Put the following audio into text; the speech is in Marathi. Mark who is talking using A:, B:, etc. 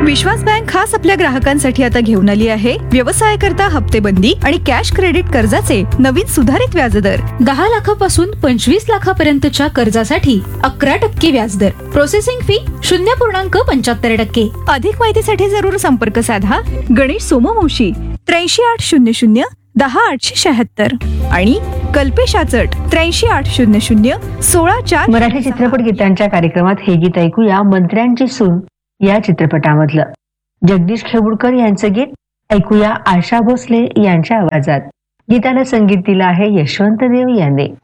A: विश्वास बँक खास आपल्या ग्राहकांसाठी आता घेऊन आली आहे व्यवसाय करता हप्तेबंदी आणि कॅश क्रेडिट कर्जाचे नवीन सुधारित व्याजदर.
B: 10 लाखापासून 25 लाखापर्यंतच्या कर्जासाठी 11% व्याजदर. Processing fee 0.75%.
A: अधिक माहितीसाठी जरूर संपर्क साधा गणेश सोमवंशी 83 800 10876 आणि कल्पेश आचट 83 800 16 4.
C: मराठी चित्रपट गीतांच्या कार्यक्रमात हे गीत ऐकूया मंत्र्यांची सून या चित्रपटामधलं. जगदीश खेबुडकर यांचं गीत ऐकूया आशा भोसले यांच्या आवाजात. गीताला संगीत दिलं आहे यशवंत देव यांनी.